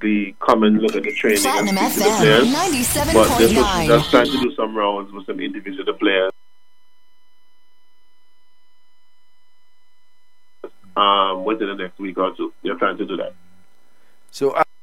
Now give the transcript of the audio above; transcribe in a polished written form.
obviously come and look at the training Platinum and speak to the FM players. 97.9. But this was just trying to do some rounds with some individual players. Within the next week or two, they're trying to do that. So